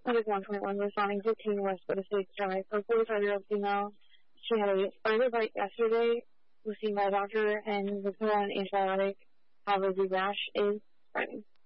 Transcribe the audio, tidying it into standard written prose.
Project 121 responding 15 West Buddha States Drive. A 45-year-old female. She had a spider bite yesterday, was seen by a doctor, and was put on an antibiotic. However, the rash is spreading.